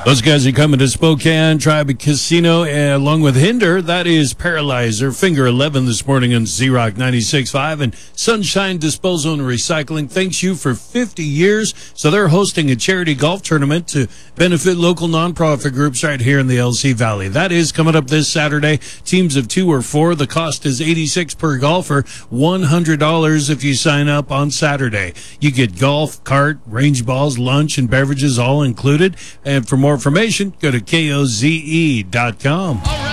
Those guys are coming to Spokane Tribe Casino along with Hinder. That is Paralyzer, Finger 11 this morning on Z-Rock 96.5. And Sunshine Disposal and Recycling thanks you for 50 years. So they're hosting a charity golf tournament to benefit local nonprofit groups right here in the LC Valley. That is coming up this Saturday. Teams of 2 or 4. The cost is $86 per golfer, $100 if you sign up on Saturday. You get golf, cart, range balls, lunch, and beverages all included. And for more information, go to KOZE.com.